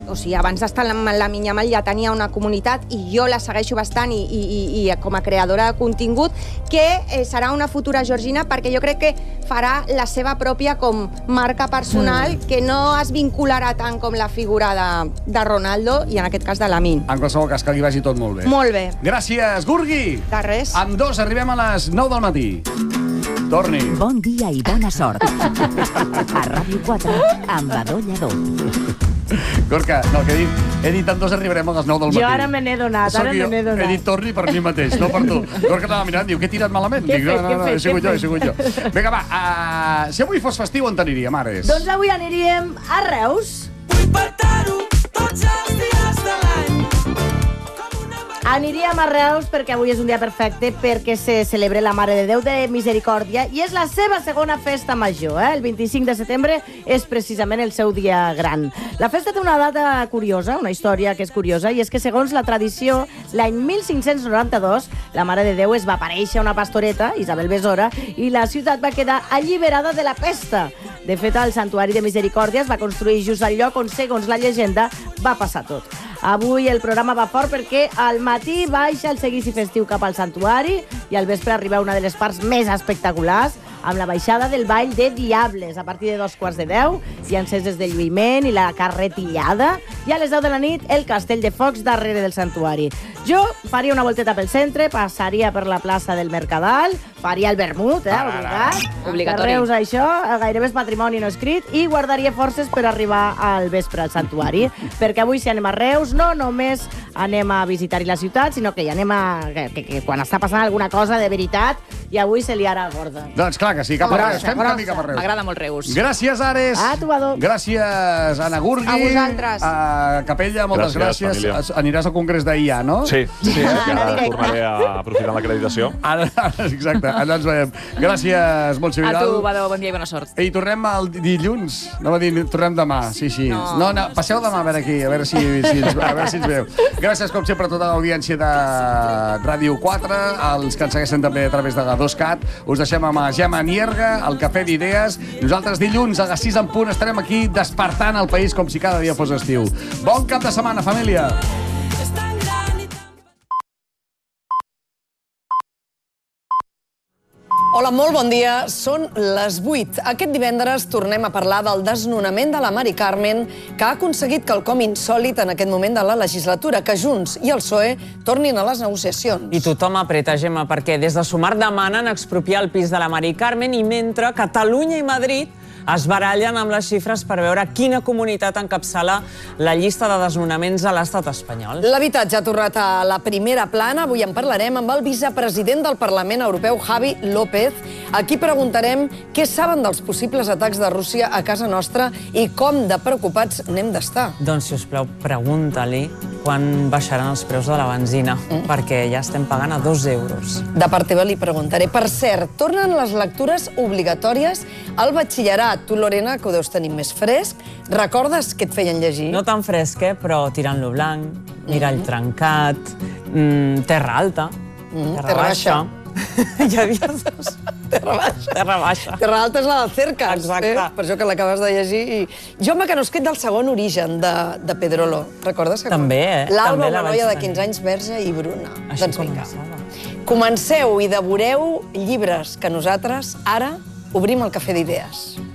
O sigui, abans d'estar amb la Minyamal ja tenia una comunitat i jo la segueixo bastant i com a creadora de contingut, que serà una futura Georgina, perquè jo crec que farà la seva pròpia com marca personal, que no es vincularà tant com la figura de Ronaldo i en aquest cas de Lamine. En qualsevol cas, que li vagi tot molt bé. Molt bé. Gràcies, Gurgui! De res. Amb 2 arribem a les 9 del matí. Torni. Bon dia i bona sort. A Ràdio 4, amb Badó Lledó. Gorka, no, que he dit amb 2 arribarem a les 9 del matí. Jo ara me n'he donat, He dit torni per mi mateix, no per tu. Gorka estava mirant, diu, que he tirat malament? Què he fet? He sigut jo. Vinga, va, si avui fos festiu, on t'aniríem, Ares? Doncs avui aniríem a Reus. Vull portar-ho tots els dies de l'any. Aniríem a Reus perquè avui és un dia perfecte perquè se celebra la Mare de Déu de Misericòrdia i és la seva segona festa major. El 25 de setembre és precisament el seu dia gran. La festa té una data curiosa, una història que és curiosa, i és que segons la tradició, l'any 1592, la Mare de Déu es va aparèixer una pastoreta, Isabel Besora, i la ciutat va quedar alliberada de la pesta. De fet, el Santuari de Misericòrdia es va construir just al lloc on, segons la llegenda, va passar tot. Avui el programa va fort perquè al matí baixa el seguici festiu cap al santuari i al vespre arriba una de les parts més espectaculars, amb la baixada del ball de Diables. A partir de 9:45 hi ha enceses de lluïment i la carretillada, i a les 10 de la nit el castell de focs darrere del santuari. Jo faria una volteta pel centre, passaria per la plaça del Mercadal, faria el vermut, obligat. Obligatori. Reus, això, gairebé és patrimoni no escrit, i guardaria forces per arribar al vespre al santuari, perquè avui si anem a Reus no només anem a visitar-hi la ciutat, sinó que hi anem a... que quan està passant alguna cosa de veritat, i avui se liarà gorda. Doncs clar que sí, cap a Reus. Fem camí cap a Reus. M'agrada molt Reus. Gràcies, Ares. A tu, Badó. Gràcies, Anna Gurgui. A vosaltres. Capella, moltes gràcies. família. Aniràs al congrés d'ahir, no? Sí, ara tornaré a aprofitar l'acreditació. Exacte, allà ens veiem. Gràcies, Montse A Vidal. tu, Badó, bon dia i bona sort. I tornem el dilluns. No va dir, tornem demà. Sí. No, passeu demà a veure aquí, a veure si ens veu. Gràcies, com sempre, a tota l'audiència de Ràdio 4, els que ens segueixen també a través de 2CAT. Us deixem amb Gemma Nierga, el Cafè d'Idees. Nosaltres dilluns a les 6 en punt estarem aquí despertant el país com si cada dia fos estiu. Bon cap de setmana, família! Hola, molt bon dia. Són les 8. Aquest divendres tornem a parlar del desnonament de la Mari Carmen, que ha aconseguit quelcom insòlit en aquest moment de la legislatura, que Junts i el PSOE tornin a les negociacions. I tothom apreta, Gemma, perquè des de Sumar demanen expropiar el pis de la Mari Carmen i mentre Catalunya i Madrid es barallen amb les xifres per veure quina comunitat encapçala la llista de desnonaments a l'estat espanyol. L'habitatge ha tornat a la primera plana. Avui en parlarem amb el vicepresident del Parlament Europeu, Javi López. Aquí preguntarem què saben dels possibles atacs de Rússia a casa nostra i com de preocupats n'hem d'estar. Doncs, si us plau, pregunta-li quan baixaran els preus de la benzina, perquè ja estem pagant a 2 euros. De part teva li preguntaré. Per cert, tornen les lectures obligatòries al batxillerat. Tu, Lorena, que ho deus tenir més fresc, recordes què et feien llegir? No tan fresc, però Tirant lo blanc, Mirall trencat, Terra alta, Terra baixa. Hi havia dos. Terra baixa. Terra baixa. Terra alta és la del Cercas. Exacte. Per això que l'acabes de llegir. Jaume Canosquet, del Segon origen, de Pedrolo. Recordes? També, L'Alba, també la una noia de vaig 15 anys, verge i bruna. Així Doncs vinga. començava. Comenceu i devoreu llibres que nosaltres ara obrim el Cafè d'Idees.